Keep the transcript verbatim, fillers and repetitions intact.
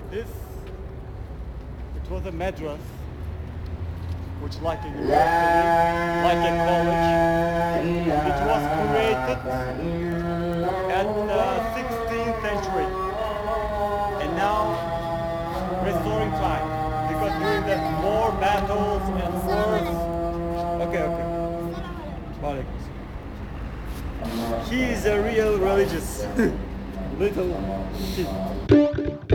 This, it was a madras, which like a university, like a college. It was created at the sixteenth century. And now, restoring time. Because during the war, battles and wars. Okay, okay. Walaikum salam. He is a real religious little kid.